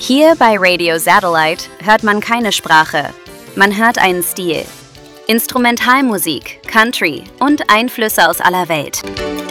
Hier bei Radio Satellite hört man keine Sprache, man hört einen Stil. Instrumentalmusik, Country und Einflüsse aus aller Welt.